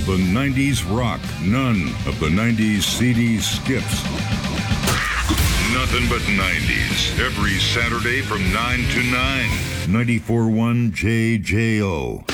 of the 90s rock, none of the 90s CD skips. Nothing but 90s, every Saturday from 9 to 9. 94.1 JJO.